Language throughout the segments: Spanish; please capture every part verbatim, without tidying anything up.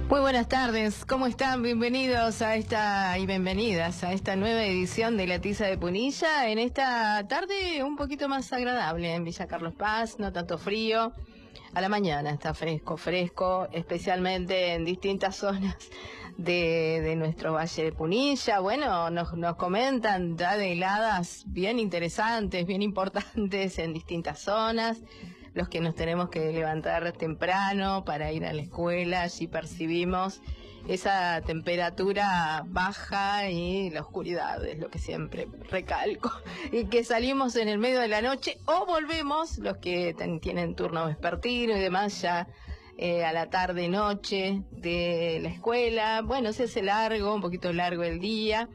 Muy buenas tardes, ¿cómo están? Bienvenidos a esta y bienvenidas a esta nueva edición de La Tiza de Punilla, en esta tarde un poquito más agradable en Villa Carlos Paz, no tanto frío. A la mañana está fresco, fresco, especialmente en distintas zonas de, de nuestro Valle de Punilla. Bueno, nos, nos comentan ya de heladas bien interesantes, bien importantes en distintas zonas. Los que nos tenemos que levantar temprano para ir a la escuela, allí percibimos esa temperatura baja y la oscuridad, es lo que siempre recalco, y que salimos en el medio de la noche o volvemos, los que ten, tienen turno vespertino y demás, ya eh, a la tarde-noche de la escuela. Bueno, se hace largo, un poquito largo el día.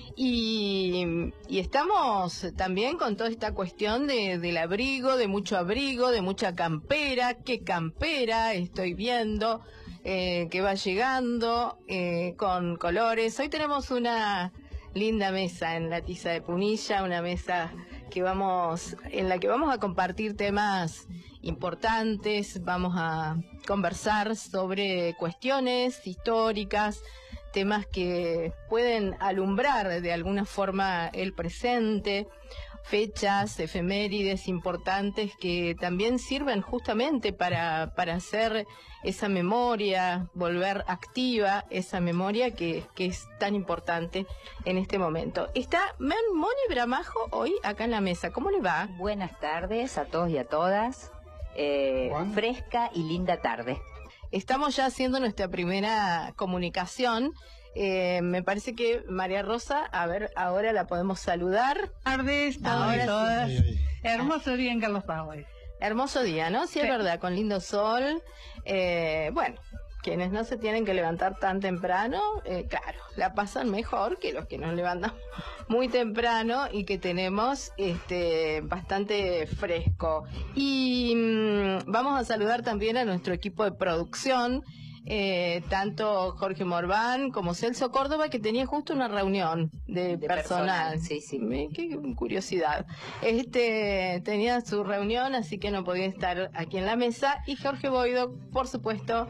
Y, y estamos también con toda esta cuestión de, del abrigo, de mucho abrigo, de mucha campera. ¿Qué campera estoy viendo eh, que va llegando eh, con colores? Hoy tenemos una linda mesa en La Tiza de Punilla, una mesa que vamos, en la que vamos a compartir temas importantes, vamos a conversar sobre cuestiones históricas, temas que pueden alumbrar de alguna forma el presente, fechas, efemérides importantes que también sirven justamente para, para hacer esa memoria, volver activa esa memoria que, que es tan importante en este momento. Está Moni Bramajo hoy acá en la mesa. ¿Cómo le va? Buenas tardes a todos y a todas. Eh, fresca y linda tarde. Estamos ya haciendo nuestra primera comunicación. Eh, me parece que María Rosa, a ver, ahora la podemos saludar. Buenas tardes, todos y todas. Hermoso día en Carlos Paz hoy. Hermoso día, ¿no? Sí, sí, es verdad, con lindo sol. Eh, bueno, quienes no se tienen que levantar tan temprano, eh, claro, la pasan mejor que los que nos levantamos muy temprano y que tenemos este bastante fresco. Y mmm, vamos a saludar también a nuestro equipo de producción, eh, tanto Jorge Morván como Celso Córdoba, que tenía justo una reunión de, de personal. personal. Sí, sí. Me, qué curiosidad. Este tenía su reunión, así que no podía estar aquí en la mesa. Y Jorge Boido, por supuesto,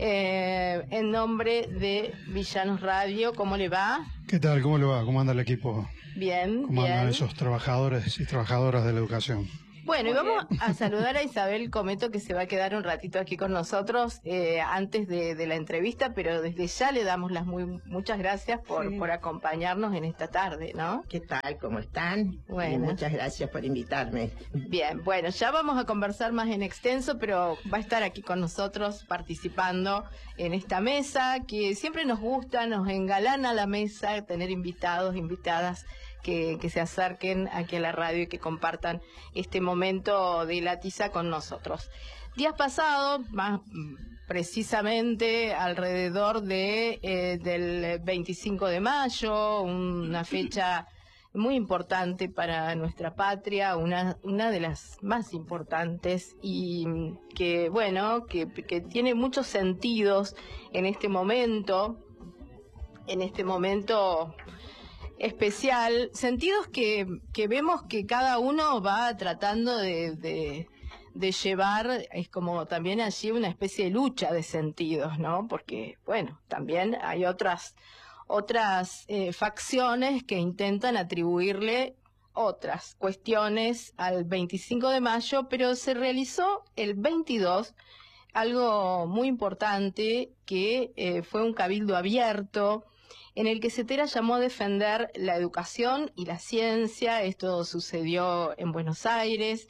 Eh, en nombre de Villanos Radio. ¿Cómo le va? ¿Qué tal? ¿Cómo le va? ¿Cómo anda el equipo? Bien, ¿Cómo bien. andan esos trabajadores y trabajadoras de la educación? Bueno, y vamos a saludar a Isabel Cometo, que se va a quedar un ratito aquí con nosotros eh, antes de, de la entrevista, pero desde ya le damos las muy muchas gracias por, sí. por acompañarnos en esta tarde, ¿no? ¿Qué tal? ¿Cómo están? Bueno. Y muchas gracias por invitarme. Bien, bueno, ya vamos a conversar más en extenso, pero va a estar aquí con nosotros participando en esta mesa, que siempre nos gusta, nos engalana la mesa, tener invitados, invitadas, Que, que se acerquen aquí a la radio y que compartan este momento de La Tiza con nosotros. Días pasados, más precisamente alrededor de eh, del veinticinco de mayo, una fecha muy importante para nuestra patria, una, una de las más importantes y que, bueno, que, que tiene muchos sentidos en este momento, en este momento especial, sentidos que, que vemos que cada uno va tratando de, de, de llevar, es como también allí una especie de lucha de sentidos, ¿no? Porque, bueno, también hay otras, otras eh, facciones que intentan atribuirle otras cuestiones al veinticinco de mayo, pero se realizó el veintidós, algo muy importante que eh, fue un cabildo abierto, en el que Cetera llamó a defender la educación y la ciencia. Esto sucedió en Buenos Aires,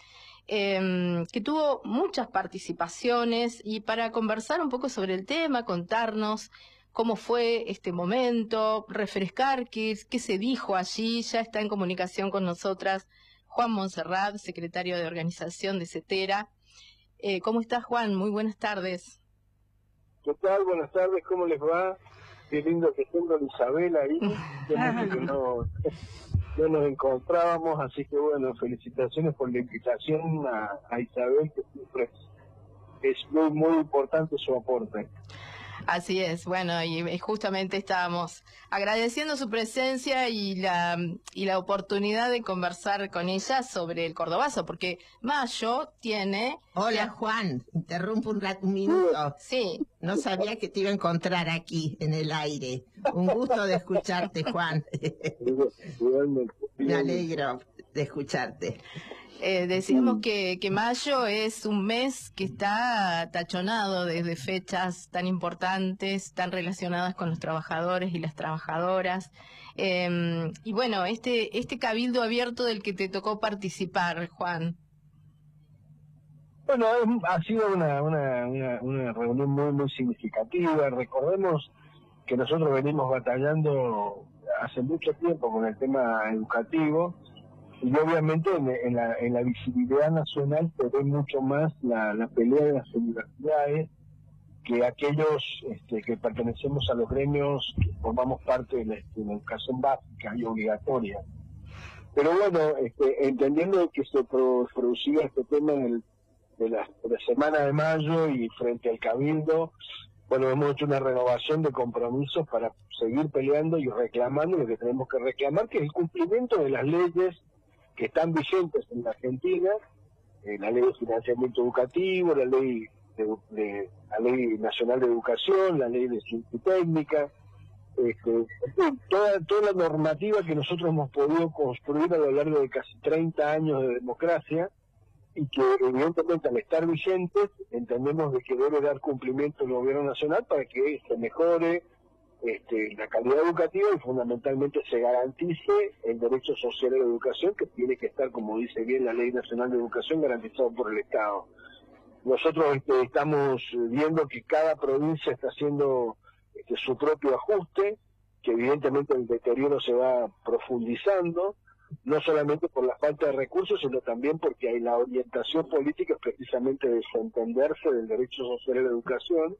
eh, que tuvo muchas participaciones, y para conversar un poco sobre el tema, contarnos cómo fue este momento, refrescar qué, qué se dijo allí, ya está en comunicación con nosotras Juan Monserrat, secretario de organización de Cetera. Eh, ¿Cómo estás, Juan? Muy buenas tardes. ¿Qué tal? Buenas tardes, ¿cómo les va? Qué lindo que tengo a Isabel ahí, que no, no nos encontrábamos, así que bueno, felicitaciones por la invitación a, a Isabel, que siempre es muy, muy importante su aporte. Así es, bueno, y justamente estábamos agradeciendo su presencia y la y la oportunidad de conversar con ella sobre el Cordobazo, porque Mayo tiene... Hola, Juan, interrumpo un rato, un minuto. Sí. No sabía que te iba a encontrar aquí, en el aire. Un gusto de escucharte, Juan. Me alegro de escucharte. Eh, decíamos que, que mayo es un mes que está tachonado desde fechas tan importantes, tan relacionadas con los trabajadores y las trabajadoras. Eh, y bueno, este, este cabildo abierto del que te tocó participar, Juan. Bueno, ha sido una, una, una, una reunión muy, muy significativa. Recordemos que nosotros venimos batallando hace mucho tiempo con el tema educativo. Y obviamente en, en, la, en la visibilidad nacional se ve mucho más la, la pelea de las universidades que aquellos este, que pertenecemos a los gremios que formamos parte de la, de la educación básica y obligatoria. Pero bueno, este, entendiendo que se pro, producía este tema en el, de, la, de la semana de mayo y frente al Cabildo, bueno, hemos hecho una renovación de compromisos para seguir peleando y reclamando lo que tenemos que reclamar, que es el cumplimiento de las leyes que están vigentes en la Argentina, eh, la ley de financiamiento educativo, la ley de, de la ley nacional de educación, la ley de ciencia y técnica, este, toda, toda la normativa que nosotros hemos podido construir a lo largo de casi treinta años de democracia y que evidentemente al estar vigentes entendemos de que debe dar cumplimiento el gobierno nacional para que se mejore Este, la calidad educativa y fundamentalmente se garantice el derecho social a la educación, que tiene que estar, como dice bien la Ley Nacional de Educación, garantizado por el Estado. Nosotros este, estamos viendo que cada provincia está haciendo este, su propio ajuste, que evidentemente el deterioro se va profundizando, no solamente por la falta de recursos, sino también porque hay la orientación política es precisamente desentenderse del derecho social a la educación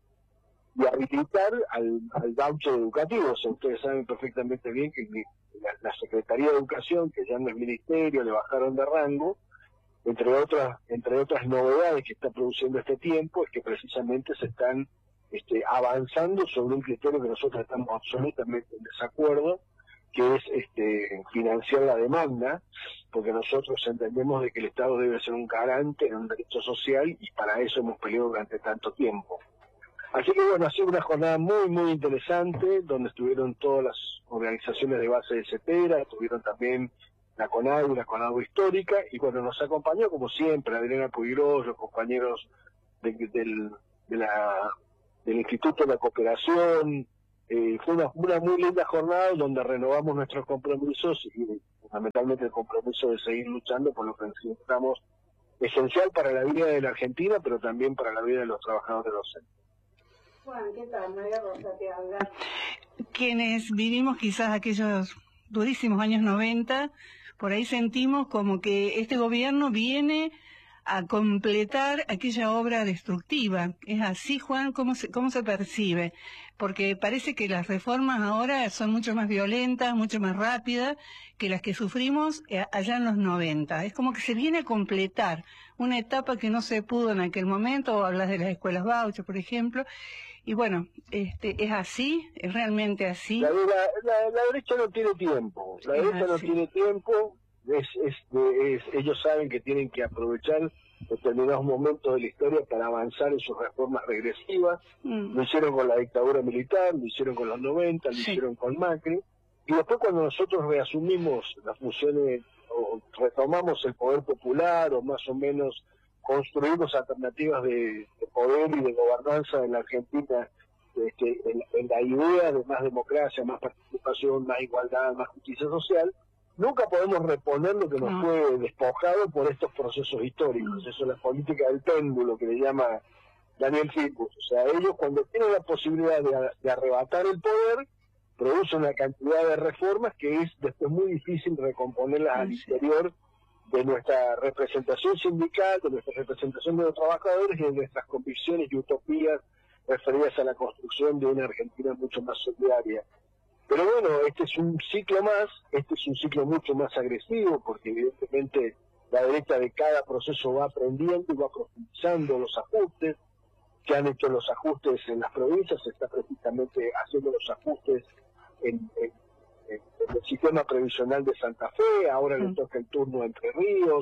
y habilitar al, al voucher educativo. O sea, ustedes saben perfectamente bien que la, la Secretaría de Educación, que ya no es ministerio, le bajaron de rango, entre otras entre otras novedades que está produciendo este tiempo, es que precisamente se están este, avanzando sobre un criterio que nosotros estamos absolutamente en desacuerdo, que es este, financiar la demanda, porque nosotros entendemos de que el Estado debe ser un garante en un derecho social y para eso hemos peleado durante tanto tiempo. Así que bueno, ha sido una jornada muy, muy interesante, donde estuvieron todas las organizaciones de base de CETERA, estuvieron también la CONADU, la CONADU histórica, y bueno, nos acompañó como siempre Adriana Puigros, los compañeros de, del, de la, del Instituto de la Cooperación. Eh, fue una, una muy linda jornada donde renovamos nuestros compromisos y fundamentalmente el compromiso de seguir luchando por lo que necesitamos, esencial para la vida de la Argentina, pero también para la vida de los trabajadores docentes. Juan, ¿qué tal? María Rosa te habla. Quienes vivimos quizás aquellos durísimos años noventa, por ahí sentimos como que este gobierno viene a completar aquella obra destructiva. ¿Es así, Juan? ¿Cómo se, cómo se percibe? Porque parece que las reformas ahora son mucho más violentas, mucho más rápidas que las que sufrimos allá en los noventa. Es como que se viene a completar una etapa que no se pudo en aquel momento. O hablas de las escuelas voucher, por ejemplo. Y bueno, este, ¿es así? ¿Es realmente así? La, la, la, la derecha no tiene tiempo. La derecha no tiene tiempo. Es, es, es, ellos saben que tienen que aprovechar determinados momentos de la historia para avanzar en sus reformas regresivas. Mm. Lo hicieron con la dictadura militar, lo hicieron con los noventa, lo sí. hicieron con Macri. Y después cuando nosotros reasumimos las funciones, o retomamos el poder popular, o más o menos construimos alternativas de, de poder y de gobernanza en la Argentina, este, en, en la idea de más democracia, más participación, más igualdad, más justicia social, nunca podemos reponer lo que nos no. fue despojado por estos procesos históricos. Eso es la política del péndulo que le llama Daniel Fippus. O sea, ellos cuando tienen la posibilidad de, de arrebatar el poder, producen una cantidad de reformas que es después muy difícil recomponerlas al interior de nuestra representación sindical, de nuestra representación de los trabajadores y de nuestras convicciones y utopías referidas a la construcción de una Argentina mucho más solidaria. Pero bueno, este es un ciclo más, este es un ciclo mucho más agresivo, porque evidentemente la derecha de cada proceso va aprendiendo y va profundizando los ajustes. Se han hecho los ajustes en las provincias, se está precisamente haciendo los ajustes en, en, en el sistema previsional de Santa Fe, ahora mm. le toca el turno a Entre Ríos,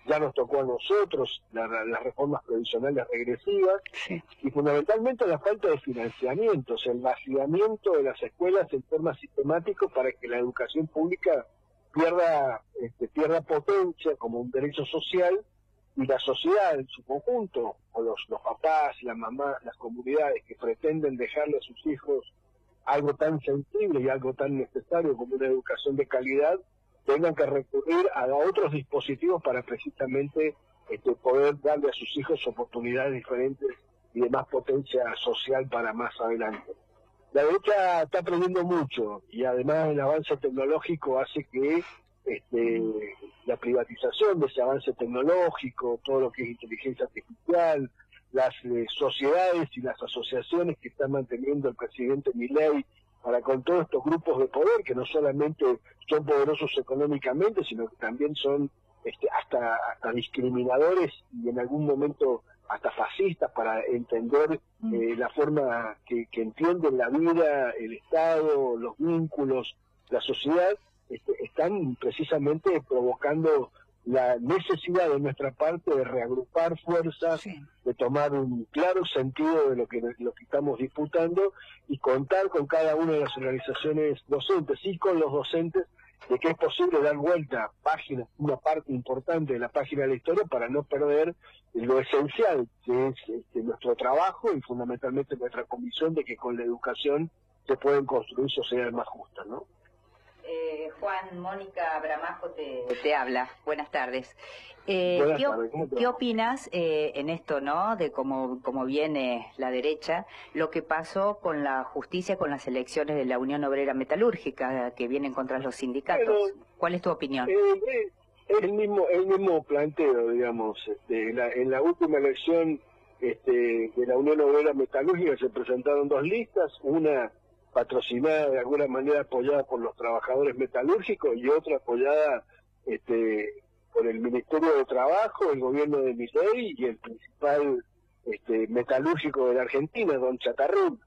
ya nos tocó a nosotros, la, las reformas previsionales regresivas, sí. Y fundamentalmente la falta de financiamientos, el vaciamiento de las escuelas en forma sistemática para que la educación pública pierda, este, pierda potencia como un derecho social, y la sociedad en su conjunto, o los, los papás, las mamás, las comunidades que pretenden dejarle a sus hijos algo tan sensible y algo tan necesario como una educación de calidad, tengan que recurrir a otros dispositivos para precisamente este, poder darle a sus hijos oportunidades diferentes y de más potencia social para más adelante. La derecha está aprendiendo mucho, y además el avance tecnológico hace que este, la privatización de ese avance tecnológico, todo lo que es inteligencia artificial, las eh, sociedades y las asociaciones que está manteniendo el presidente Milei para con todos estos grupos de poder, que no solamente son poderosos económicamente, sino que también son este, hasta, hasta discriminadores y en algún momento hasta fascistas, para entender eh, la forma que, que entienden la vida, el Estado, los vínculos, la sociedad, este, están precisamente provocando la necesidad de nuestra parte de reagrupar fuerzas, sí. De tomar un claro sentido de lo que, lo que estamos disputando y contar con cada una de las organizaciones docentes y con los docentes de que es posible dar vuelta páginas, una parte importante de la página de la historia para no perder lo esencial que es este, nuestro trabajo y fundamentalmente nuestra convicción de que con la educación se pueden construir sociedades más justas, ¿no? Eh, Juan, Mónica Bramajo te, te habla. Buenas tardes. Eh, Buenas ¿qué, tardes. ¿Qué opinas eh, en esto, no, de cómo, cómo viene la derecha, lo que pasó con la justicia, con las elecciones de la Unión Obrera Metalúrgica que vienen contra los sindicatos? Pero, ¿cuál es tu opinión? Eh, es el mismo, el mismo planteo, digamos. Este, en, la, en la última elección este, de la Unión Obrera Metalúrgica se presentaron dos listas, una patrocinada de alguna manera, apoyada por los trabajadores metalúrgicos, y otra apoyada este, por el Ministerio de Trabajo, el gobierno de Milei y el principal este, metalúrgico de la Argentina, don Chatarrín.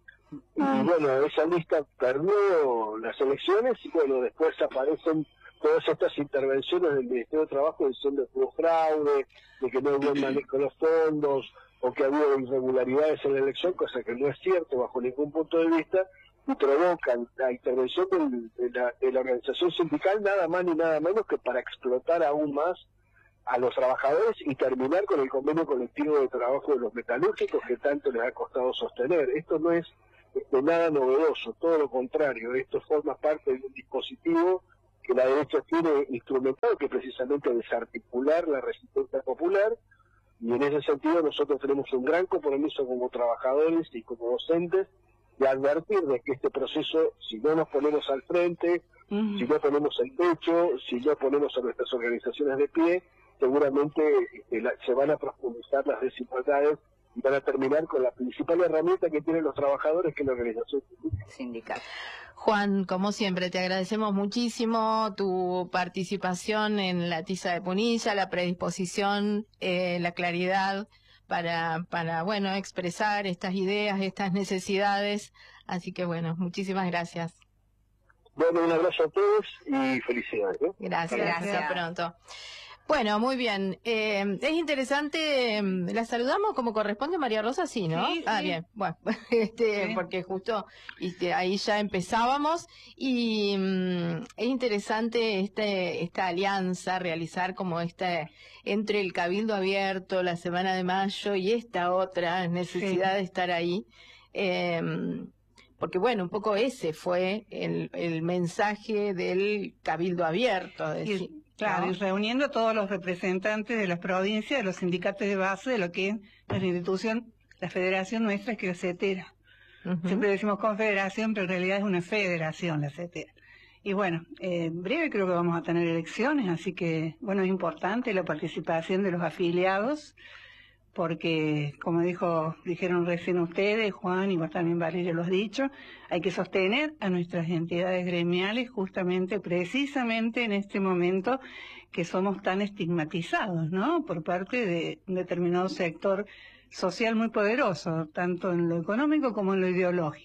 Y bueno, esa lista perdió las elecciones y bueno, después aparecen todas estas intervenciones del Ministerio de Trabajo diciendo que hubo fraude, de que no hubo buen manejo de los fondos, o que había irregularidades en la elección, cosa que no es cierto bajo ningún punto de vista, y provocan la intervención del, de, la, de la organización sindical nada más ni nada menos que para explotar aún más a los trabajadores y terminar con el convenio colectivo de trabajo de los metalúrgicos que tanto les ha costado sostener. Esto no es este, nada novedoso, todo lo contrario, esto forma parte de un dispositivo que la derecha tiene instrumentado, que precisamente desarticular la resistencia popular, y en ese sentido nosotros tenemos un gran compromiso como trabajadores y como docentes de advertir de que este proceso, si no nos ponemos al frente, uh-huh. si no ponemos el pecho, si no ponemos a nuestras organizaciones de pie, seguramente eh, la, se van a profundizar las desigualdades y van a terminar con la principal herramienta que tienen los trabajadores, que es la organización sindical. Juan, como siempre, te agradecemos muchísimo tu participación en la tiza de Punilla, la predisposición, eh, la claridad para, para, bueno, expresar estas ideas, estas necesidades. Así que, bueno, muchísimas gracias. Bueno, un abrazo a todos y felicidades, ¿eh? Gracias, gracias. Hasta pronto. Bueno, muy bien. Eh, es interesante, la saludamos como corresponde, María Rosa, sí, ¿no? Sí, ah, sí. bien, bueno, este, Sí. porque justo este, ahí ya empezábamos y mm, es interesante este, esta alianza, realizar como este, entre el Cabildo Abierto, la Semana de Mayo y esta otra necesidad Sí. de estar ahí. Eh, porque bueno, un poco ese fue el, el mensaje del Cabildo Abierto, de Y- decir, Claro, ¿no? y reuniendo a todos los representantes de las provincias, de los sindicatos de base, de lo que es nuestra institución, la federación nuestra, que es la CETERA. Ujú. Siempre decimos confederación, pero en realidad es una federación la CETERA. Y bueno, eh, en breve creo que vamos a tener elecciones, así que, bueno, es importante la participación de los afiliados, porque, como dijo, dijeron recién ustedes, Juan, y vos también, Valeria, lo has dicho, hay que sostener a nuestras entidades gremiales justamente, precisamente en este momento que somos tan estigmatizados, ¿no?, por parte de un determinado sector social muy poderoso, tanto en lo económico como en lo ideológico.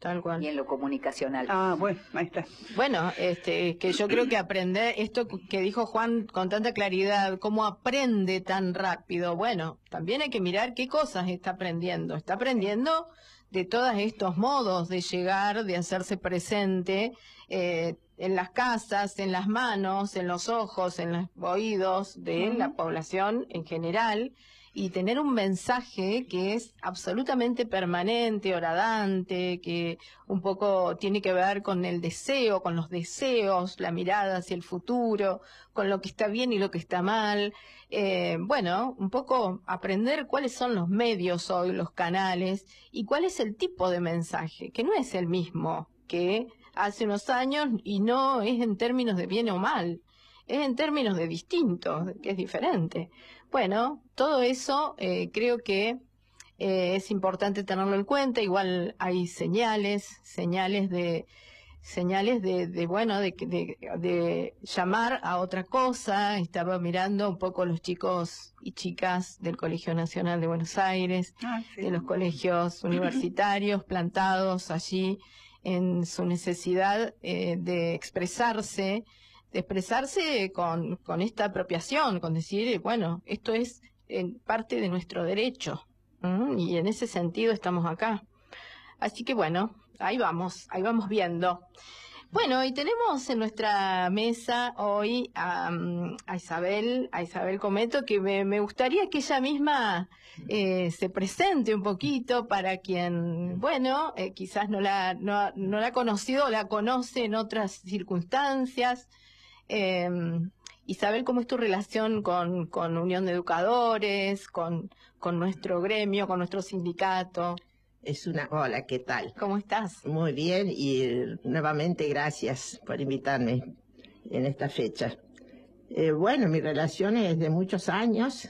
Tal cual. Y en lo comunicacional. Ah, bueno, ahí está. Bueno, este, que yo creo que aprender esto que dijo Juan con tanta claridad, cómo aprende tan rápido. Bueno, también hay que mirar qué cosas está aprendiendo. Está aprendiendo de todos estos modos de llegar, de hacerse presente eh, en las casas, en las manos, en los ojos, en los oídos de uh-huh. la población en general. Y tener un mensaje que es absolutamente permanente, horadante, que un poco tiene que ver con el deseo, con los deseos, la mirada hacia el futuro, con lo que está bien y lo que está mal. Eh, bueno, un poco aprender cuáles son los medios hoy, los canales, y cuál es el tipo de mensaje, que no es el mismo que hace unos años y no es en términos de bien o mal, es en términos de distinto, que es diferente. Bueno, todo eso eh, creo que eh, es importante tenerlo en cuenta. Igual hay señales, señales de, señales de, de bueno, de, de, de llamar a otra cosa. Estaba mirando un poco los chicos y chicas del Colegio Nacional de Buenos Aires, ah, sí. de los colegios universitarios plantados allí en su necesidad eh, de expresarse. de expresarse con, con esta apropiación, con decir, bueno, esto es en parte de nuestro derecho, ¿m? Y en ese sentido estamos acá. Así que bueno, ahí vamos, ahí vamos viendo. Bueno, y tenemos en nuestra mesa hoy a, a Isabel, a Isabel Cometo, que me, me gustaría que ella misma eh, se presente un poquito para quien, bueno, eh, quizás no la, no, no la ha conocido o la conoce en otras circunstancias. Eh, Isabel, ¿cómo es tu relación con, con Unión de Educadores, con, con nuestro gremio, con nuestro sindicato? Es una... Hola, ¿qué tal? ¿Cómo estás? Muy bien, y nuevamente gracias por invitarme en esta fecha. Eh, bueno, mi relación es de muchos años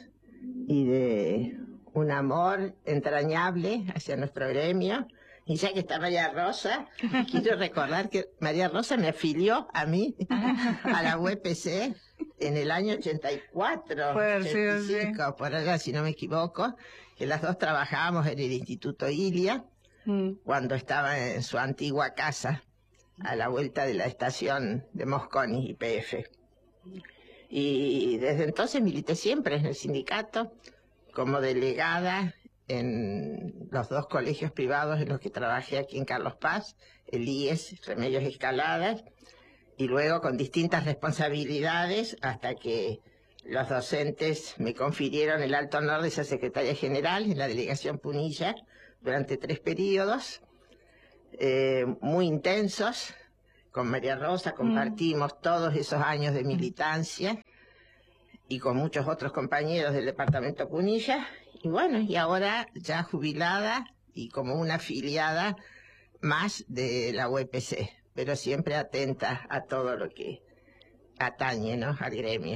y de un amor entrañable hacia nuestro gremio. Y ya que está María Rosa, quiero recordar que María Rosa me afilió a mí, a la U E P C, en el año ochenta y cuatro, Puede ser, ochenta y cinco, sí. por allá, si no me equivoco, que las dos trabajábamos en el Instituto Ilia, mm. cuando estaba en su antigua casa, a la vuelta de la estación de Mosconi, Y P F. Y desde entonces milité siempre en el sindicato, como delegada en los dos colegios privados en los que trabajé aquí en Carlos Paz, el I E S, Remedios Escaladas, y luego con distintas responsabilidades hasta que los docentes me confirieron el alto honor de ser secretaria general en la delegación Punilla durante tres periodos, eh, muy intensos. Con María Rosa compartimos mm. todos esos años de militancia y con muchos otros compañeros del departamento Punilla. Y bueno, y ahora ya jubilada y como una afiliada más de la U E P C, pero siempre atenta a todo lo que atañe, ¿no?, al gremio.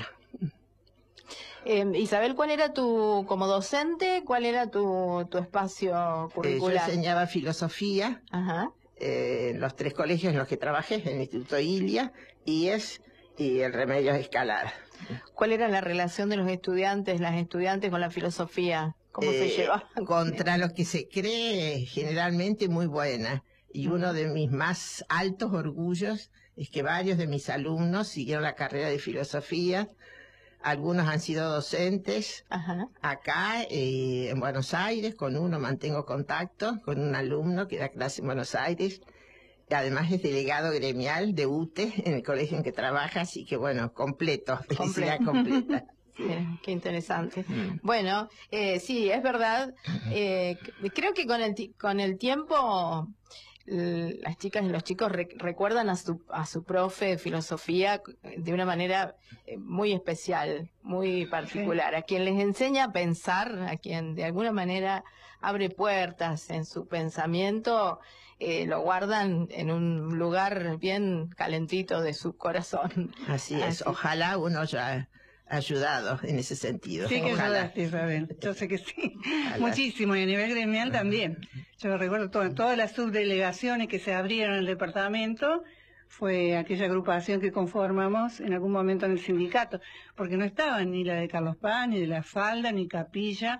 Eh, Isabel, ¿cuál era tu, como docente, cuál era tu, tu espacio curricular? Eh, yo enseñaba filosofía Ajá. Eh, en los tres colegios en los que trabajé, en el Instituto Ilia, I E S y el Remedios Escaladas. ¿Cuál era la relación de los estudiantes, las estudiantes con la filosofía? ¿Cómo eh, se llevaban? Contra lo que se cree, generalmente muy buena. Y uno de mis más altos orgullos es que varios de mis alumnos siguieron la carrera de filosofía. Algunos han sido docentes. Ajá. Acá eh, en Buenos Aires, con uno mantengo contacto, con un alumno que da clase en Buenos Aires. Además es delegado gremial de U T E en el colegio en que trabaja, así que bueno, completo, felicidad completa. Mira, qué interesante. Mm. Bueno, eh, sí, es verdad. Eh, creo que con el, con el tiempo las chicas y los chicos re recuerdan a su, a su profe de filosofía de una manera muy especial, muy particular. Sí. A quien les enseña a pensar, a quien de alguna manera abre puertas en su pensamiento, eh, lo guardan en un lugar bien calentito de su corazón. Así es, Así. Ojalá uno haya ayudado en ese sentido. Sí que ayudaste, Isabel, yo sé que sí. Ojalá. Muchísimo, y a nivel gremial también. Yo recuerdo todo, todas las subdelegaciones que se abrieron en el departamento, fue aquella agrupación que conformamos en algún momento en el sindicato, porque no estaban ni la de Carlos Paz, ni de La Falda, ni Capilla,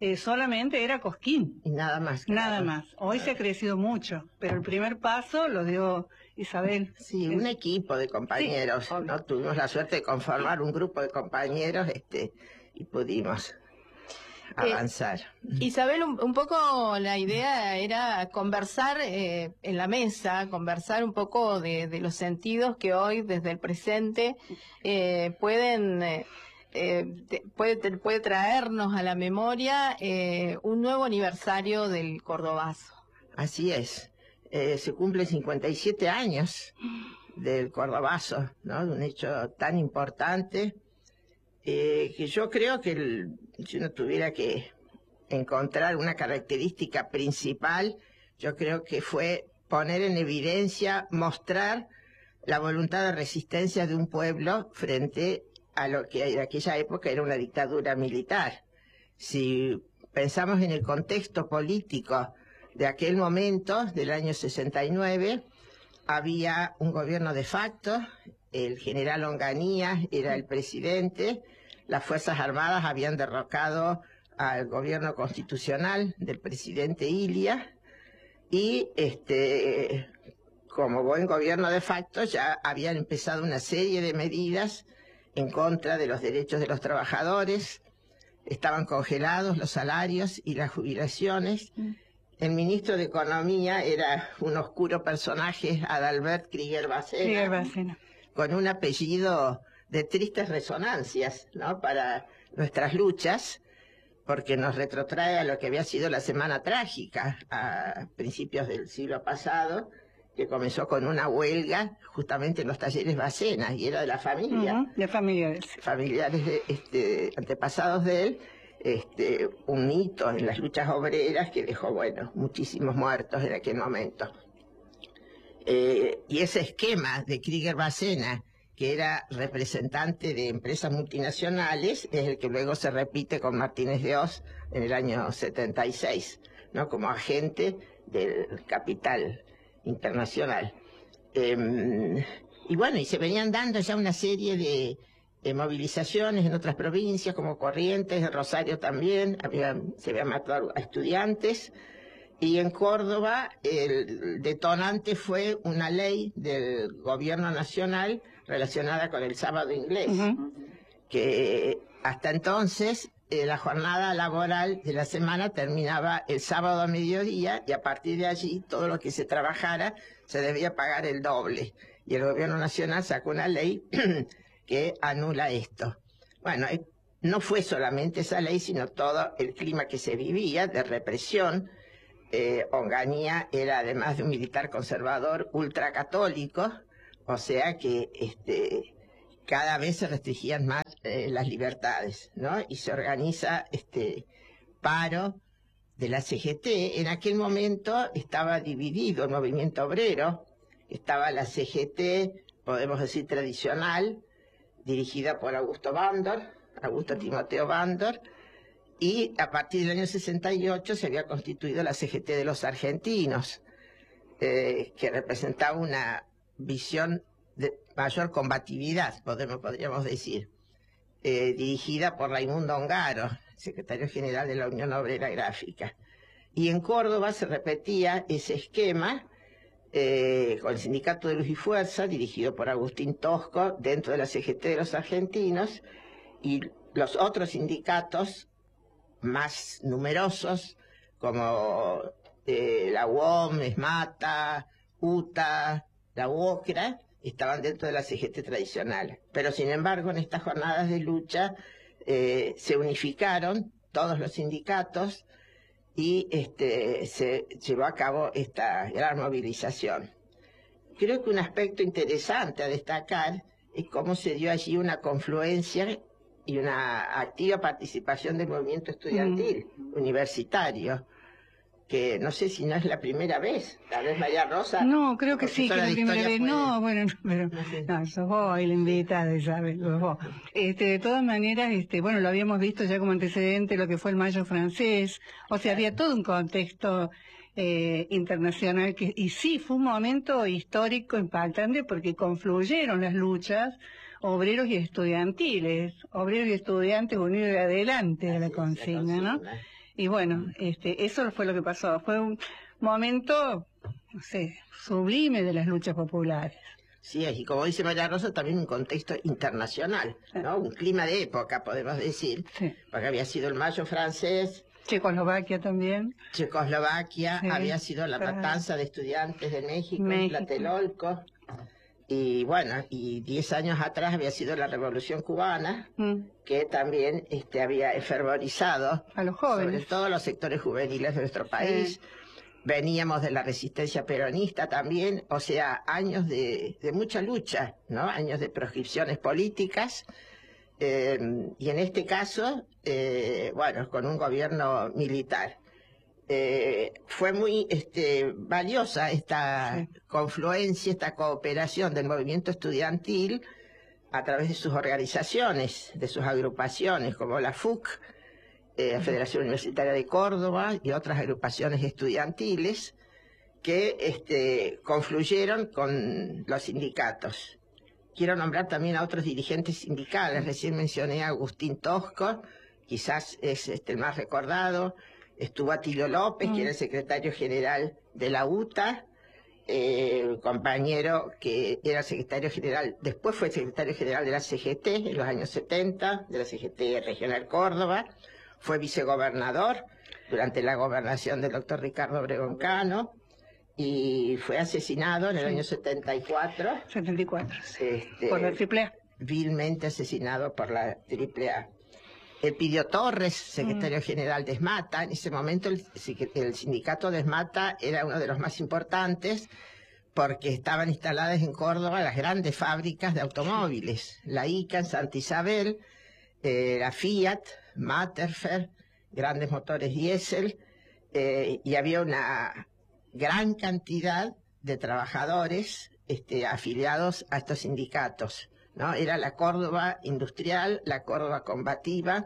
eh, solamente era Cosquín. Y nada más. Nada claro. más. Hoy se ha crecido mucho, pero el primer paso lo dio Isabel. Sí, un equipo de compañeros, Sí, ¿no? Tuvimos la suerte de conformar un grupo de compañeros este, y pudimos avanzar. Eh, Isabel, un, un poco la idea era conversar eh, en la mesa, conversar un poco de, de los sentidos que hoy, desde el presente, eh, pueden... Eh, Eh, te, puede, te, puede traernos a la memoria eh, un nuevo aniversario del Cordobazo. Así es. Eh, se cumplen cincuenta y siete años del Cordobazo, ¿no? De un hecho tan importante eh, que yo creo que el, si uno tuviera que encontrar una característica principal, yo creo que fue poner en evidencia, mostrar la voluntad de resistencia de un pueblo frente a lo que en aquella época era una dictadura militar. Si pensamos en el contexto político de aquel momento, del año sesenta y nueve, había un gobierno de facto, el general Onganía era el presidente, las Fuerzas Armadas habían derrocado al gobierno constitucional del presidente Ilia, y este, como buen gobierno de facto ya habían empezado una serie de medidas en contra de los derechos de los trabajadores, estaban congelados los salarios y las jubilaciones. El ministro de Economía era un oscuro personaje, Adalbert Krieger-Bacena, con un apellido de tristes resonancias, ¿no?, para nuestras luchas, porque nos retrotrae a lo que había sido la Semana Trágica a principios del siglo pasado, que comenzó con una huelga justamente en los talleres Bacena, y era de la familia. Uh-huh, de familiares. Familiares de, este, antepasados de él, este, un hito en las luchas obreras que dejó, bueno, muchísimos muertos en aquel momento. Eh, y ese esquema de Krieger-Bacena, que era representante de empresas multinacionales, es el que luego se repite con Martínez de Oz en el año setenta y seis, ¿no?, como agente del capital internacional. Eh, y bueno, y se venían dando ya una serie de, de movilizaciones en otras provincias, como Corrientes, en Rosario también, había, se habían matado a estudiantes, y en Córdoba el detonante fue una ley del gobierno nacional relacionada con el sábado inglés, uh-huh. que hasta entonces eh, la jornada laboral de la semana terminaba el sábado a mediodía, y a partir de allí todo lo que se trabajara se debía pagar el doble, y el gobierno nacional sacó una ley que anula esto. Bueno, no fue solamente esa ley, sino todo el clima que se vivía de represión. eh, Onganía era, además de un militar conservador, ultracatólico, o sea que este cada vez se restringían más eh, las libertades, ¿no? Y se organiza este paro de la C G T. En aquel momento estaba dividido el movimiento obrero, estaba la C G T, podemos decir tradicional, dirigida por Augusto Bandor, Augusto Timoteo Bandor, y a partir del año sesenta y ocho se había constituido la C G T de los argentinos, eh, que representaba una visión de mayor combatividad, podemos, podríamos decir, eh, dirigida por Raimundo Ongaro, secretario general de la Unión Obrera Gráfica. Y en Córdoba se repetía ese esquema eh, con el Sindicato de Luz y Fuerza, dirigido por Agustín Tosco, dentro de la C G T de los argentinos, y los otros sindicatos más numerosos, como eh, la U O M, ESMATA, UTA, la UOCRA, estaban dentro de la C G T tradicional. Pero sin embargo, en estas jornadas de lucha eh, se unificaron todos los sindicatos y este, se llevó a cabo esta gran movilización. Creo que un aspecto interesante a destacar es cómo se dio allí una confluencia y una activa participación del movimiento estudiantil mm. universitario, que no sé si no es la primera vez. Tal vez María Rosa... No, creo que sí, que es la primera vez. Puede... No, bueno, pero no, sé. no, sos vos y la invitada, ¿sabes? Sos vos. Este, de todas maneras, este, bueno, lo habíamos visto ya como antecedente lo que fue el Mayo francés, o sea, había todo un contexto eh, internacional, que y sí, fue un momento histórico impactante porque confluyeron las luchas obreros y estudiantiles, obreros y estudiantes unidos de adelante de la consigna, ¿no? Y bueno, este, eso fue lo que pasó. Fue un momento, no sé, sublime de las luchas populares. Sí, y como dice María Rosa, también un contexto internacional, ¿no? Un clima de época, podemos decir, sí. Porque había sido el Mayo francés. Checoslovaquia también. Checoslovaquia, sí, había sido la claro. matanza de estudiantes de México, México. en Tlatelolco. Y bueno, y diez años atrás había sido la Revolución Cubana, mm. que también este, había enfervorizado a los jóvenes, sobre todo los sectores juveniles de nuestro país. Sí. Veníamos de la resistencia peronista también, o sea, años de, de mucha lucha, ¿no? Años de proscripciones políticas. Eh, y en este caso, eh, bueno, con un gobierno militar. Eh, fue muy este, valiosa esta sí. confluencia, esta cooperación del movimiento estudiantil a través de sus organizaciones, de sus agrupaciones, como la F U C, eh, Federación Universitaria de Córdoba, y otras agrupaciones estudiantiles que este, confluyeron con los sindicatos. Quiero nombrar también a otros dirigentes sindicales. Recién mencioné a Agustín Tosco, quizás es este, el más recordado. Estuvo Atilio López, mm. que era el secretario general de la U T A, eh, el compañero que era secretario general, después fue secretario general de la C G T en los años setenta, de la C G T Regional Córdoba, fue vicegobernador durante la gobernación del doctor Ricardo Obregón Cano, y fue asesinado en el sí. año setenta y cuatro. setenta y cuatro, sí. Este, por la triple A. Vilmente asesinado por la triple A. Elpidio Torres, secretario mm. general de ESMATA. En ese momento el, el sindicato de ESMATA era uno de los más importantes porque estaban instaladas en Córdoba las grandes fábricas de automóviles. La I C A en Santa Isabel, eh, la Fiat, Matterfer, grandes motores diésel, eh, y había una gran cantidad de trabajadores este, afiliados a estos sindicatos, ¿no? Era la Córdoba industrial, la Córdoba combativa,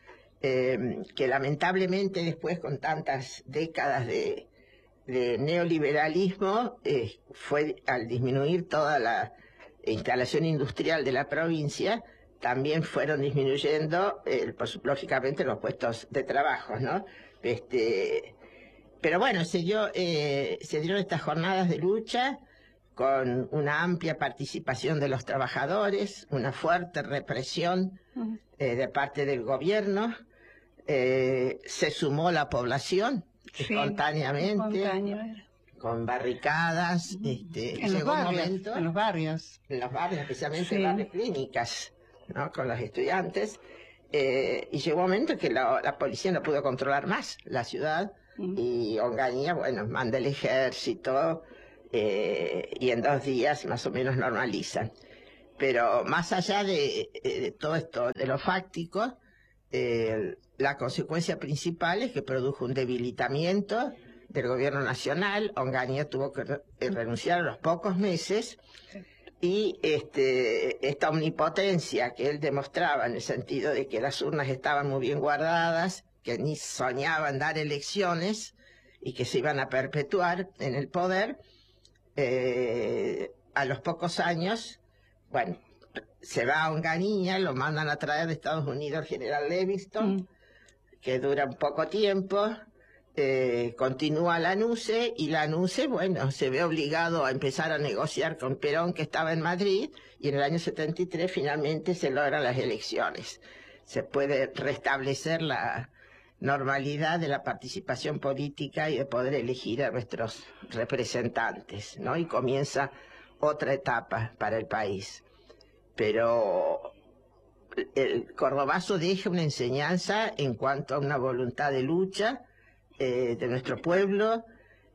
eh, que lamentablemente después, con tantas décadas de, de neoliberalismo, eh, fue al disminuir toda la instalación industrial de la provincia, también fueron disminuyendo, eh, pues, lógicamente, los puestos de trabajo, ¿no? Este, pero bueno, se dio, eh, se dieron estas jornadas de lucha con una amplia participación de los trabajadores, una fuerte represión eh, de parte del gobierno, eh, se sumó la población sí, espontáneamente, con barricadas, este, en, los barrios, momento, en los barrios, en los barrios, especialmente sí. en las clínicas, ¿no? Con los estudiantes, eh, y llegó un momento que la, la policía no pudo controlar más la ciudad, mm. y Onganía, bueno, manda el ejército, Eh, y en dos días más o menos normalizan. Pero más allá de, de todo esto, de lo fáctico, eh, la consecuencia principal es que produjo un debilitamiento del gobierno nacional. Onganía tuvo que re renunciar a los pocos meses, y este, esta omnipotencia que él demostraba en el sentido de que las urnas estaban muy bien guardadas, que ni soñaban dar elecciones y que se iban a perpetuar en el poder, Eh, a los pocos años, bueno, se va a Onganía, lo mandan a traer de Estados Unidos al general Livingston, mm. que dura un poco tiempo, eh, continúa la NUCE, y la NUCE, bueno, se ve obligado a empezar a negociar con Perón, que estaba en Madrid, y en el año setenta y tres finalmente se logran las elecciones. Se puede restablecer la normalidad de la participación política y de poder elegir a nuestros representantes, ¿no? Y comienza otra etapa para el país. Pero el cordobazo deja una enseñanza en cuanto a una voluntad de lucha eh, de nuestro pueblo,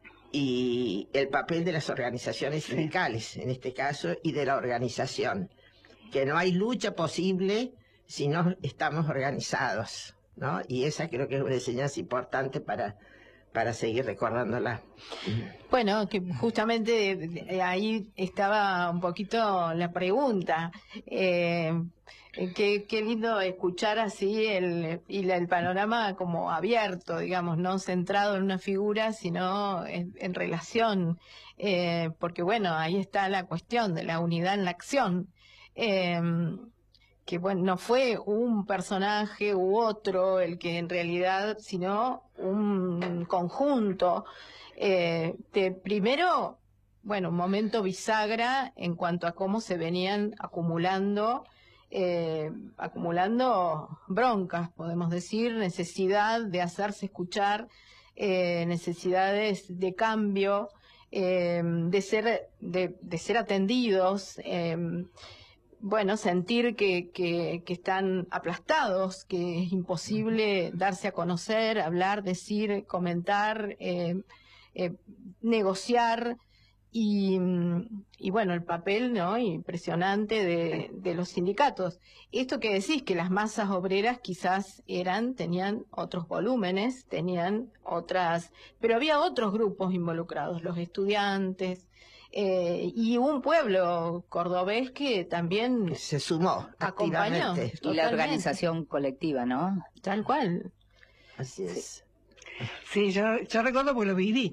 y el papel de las organizaciones sindicales, en este caso, y de la organización. Que no hay lucha posible si no estamos organizados, ¿no? Y esa creo que es una enseñanza importante para, para seguir recordándola. Bueno, que justamente ahí estaba un poquito la pregunta. Eh, qué, qué lindo escuchar así el, y el panorama como abierto, digamos, no centrado en una figura, sino en, en relación. Eh, porque bueno, ahí está la cuestión de la unidad en la acción. Eh, que bueno, no fue un personaje u otro el que en realidad, sino un conjunto eh, de primero, bueno, un momento bisagra en cuanto a cómo se venían acumulando, eh, acumulando broncas, podemos decir, necesidad de hacerse escuchar, eh, necesidades de cambio, eh, de ser, de, de ser atendidos, eh, bueno, sentir que, que, que están aplastados, que es imposible darse a conocer, hablar, decir, comentar, eh, eh, negociar, y, y bueno, el papel, ¿no?, impresionante de, de los sindicatos. Esto que decís, que las masas obreras quizás eran, tenían otros volúmenes, tenían otras, pero había otros grupos involucrados, los estudiantes, Eh, y un pueblo cordobés que también se sumó acompañó, activamente. Y la organización colectiva, ¿no? Tal cual. Así es. Sí, yo, yo recuerdo porque lo viví.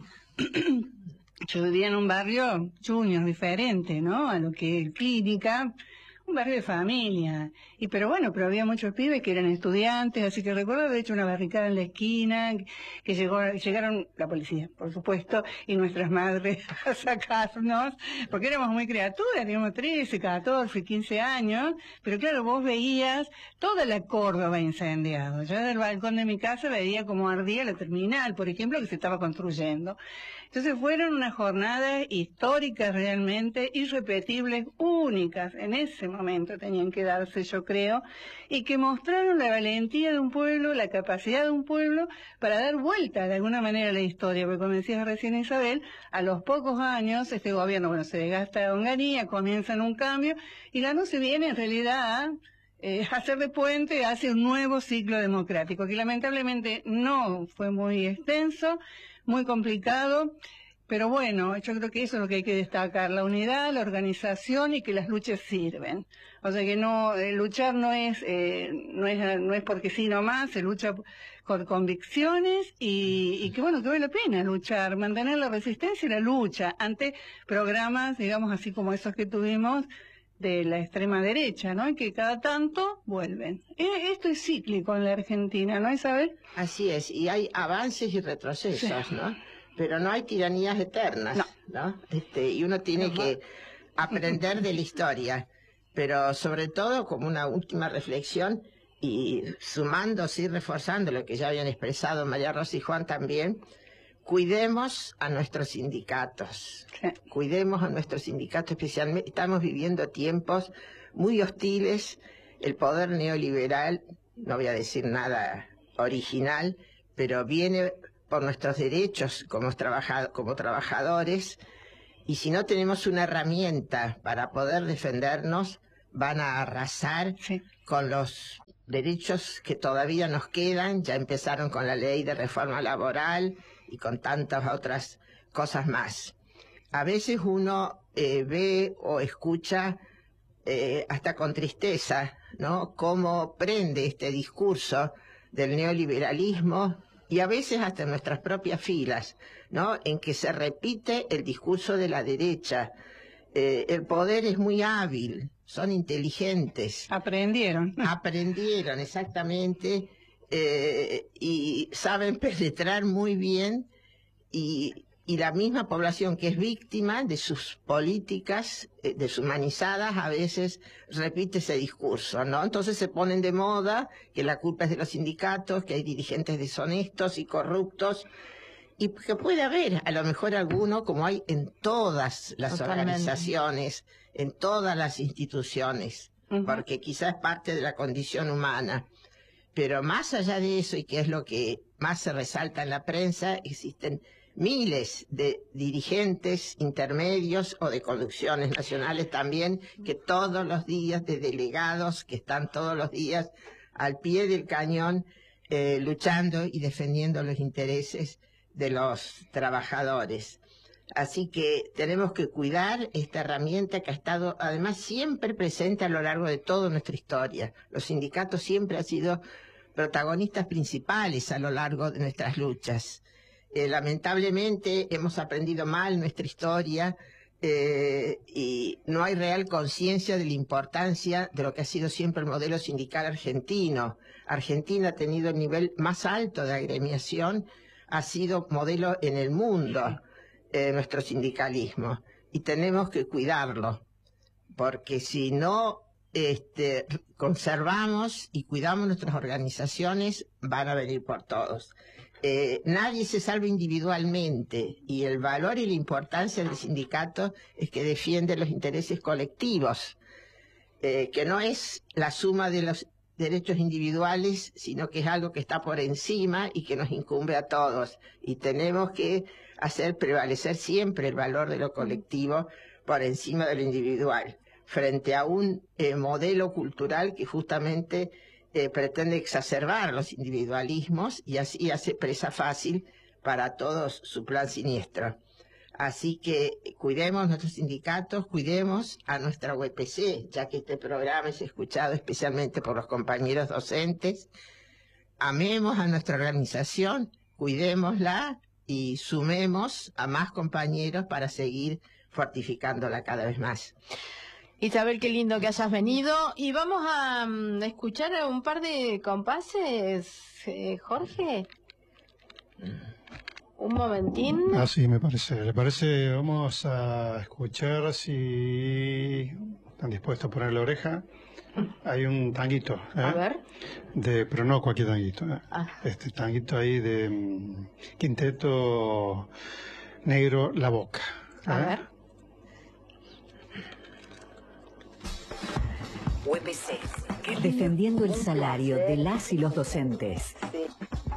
Yo vivía en un barrio junior diferente, ¿no?, a lo que es Clínica, un barrio de familia. Y pero bueno, pero había muchos pibes que eran estudiantes, así que recuerdo haber hecho una barricada en la esquina, que llegó, llegaron la policía, por supuesto, y nuestras madres a sacarnos, porque éramos muy criaturas, teníamos trece, catorce, quince años, pero claro, vos veías toda la Córdoba incendiada. Yo desde el balcón de mi casa veía cómo ardía la terminal, por ejemplo, que se estaba construyendo. Entonces fueron unas jornadas históricas realmente, irrepetibles, únicas, en ese momento tenían que darse, yo creo, y que mostraron la valentía de un pueblo, la capacidad de un pueblo para dar vuelta de alguna manera a la historia, porque como decías recién Isabel, a los pocos años este gobierno, bueno, se desgasta de Onganía, comienzan un cambio, y la no se viene en realidad a eh, hacer de puente hacia un nuevo ciclo democrático, que lamentablemente no fue muy extenso, muy complicado, pero bueno, yo creo que eso es lo que hay que destacar, la unidad, la organización y que las luchas sirven. O sea que no, eh, luchar no es, eh, no es, no es porque sí nomás, se lucha con convicciones y, y que bueno, que vale la pena luchar, mantener la resistencia y la lucha ante programas, digamos así como esos que tuvimos de la extrema derecha, ¿no? Y que cada tanto vuelven. Eh, esto es cíclico en la Argentina, ¿no, Isabel? Así es, y hay avances y retrocesos, Sí. ¿no? Pero no hay tiranías eternas, No. ¿no? Este, y uno tiene Ajá. que aprender de la historia, pero sobre todo como una última reflexión y sumándose y reforzando lo que ya habían expresado María Rosa y Juan también, cuidemos a nuestros sindicatos, Sí. cuidemos a nuestros sindicatos especialmente, estamos viviendo tiempos muy hostiles, el poder neoliberal, no voy a decir nada original, pero viene por nuestros derechos como, trabaja, como trabajadores, y si no tenemos una herramienta para poder defendernos, van a arrasar Sí. con los derechos que todavía nos quedan. Ya empezaron con la ley de reforma laboral y con tantas otras cosas más. A veces uno eh, ve o escucha eh, hasta con tristeza, ¿no?, cómo prende este discurso del neoliberalismo, y a veces hasta en nuestras propias filas, ¿no?, en que se repite el discurso de la derecha. Eh, el poder es muy hábil, son inteligentes. Aprendieron. Aprendieron, exactamente, eh, y saben penetrar muy bien, y, y la misma población que es víctima de sus políticas eh, deshumanizadas a veces repite ese discurso, ¿no? Entonces se ponen de moda que la culpa es de los sindicatos, que hay dirigentes deshonestos y corruptos, y que puede haber a lo mejor alguno, como hay en todas las Totalmente. organizaciones, en todas las instituciones, Uh-huh. porque quizás es parte de la condición humana. Pero más allá de eso, y que es lo que más se resalta en la prensa, existen miles de dirigentes intermedios o de conducciones nacionales también, que todos los días, de delegados que están todos los días al pie del cañón, eh, luchando y defendiendo los intereses de los trabajadores. Así que tenemos que cuidar esta herramienta que ha estado además siempre presente a lo largo de toda nuestra historia. Los sindicatos siempre han sido protagonistas principales a lo largo de nuestras luchas. Eh, lamentablemente hemos aprendido mal nuestra historia, eh, y no hay real conciencia de la importancia de lo que ha sido siempre el modelo sindical argentino. Argentina ha tenido el nivel más alto de agremiación, ha sido modelo en el mundo, eh, nuestro sindicalismo, y tenemos que cuidarlo, porque si no este, conservamos y cuidamos nuestras organizaciones, van a venir por todos. Eh, nadie se salva individualmente, y el valor y la importancia del sindicato es que defiende los intereses colectivos, eh, que no es la suma de los derechos individuales, sino que es algo que está por encima y que nos incumbe a todos. Y tenemos que hacer prevalecer siempre el valor de lo colectivo por encima de lo individual, frente a un eh, modelo cultural que justamente eh, pretende exacerbar los individualismos y así hace presa fácil para todos su plan siniestro. Así que cuidemos nuestros sindicatos, cuidemos a nuestra U P C, ya que este programa es escuchado especialmente por los compañeros docentes. Amemos a nuestra organización, cuidémosla y sumemos a más compañeros para seguir fortificándola cada vez más. Isabel, qué lindo que hayas venido. Y vamos a um, escuchar un par de compases, eh, Jorge. Un momentín. Ah, sí, me parece. ¿Le parece? Vamos a escuchar si están dispuestos a poner la oreja. Hay un tanguito. ¿eh? A ver. De, pero no cualquier tanguito. ¿eh? Ah. Este tanguito ahí de um, Quinteto Negro La Boca. ¿eh? A ver. U P C, defendiendo el salario de las y los docentes.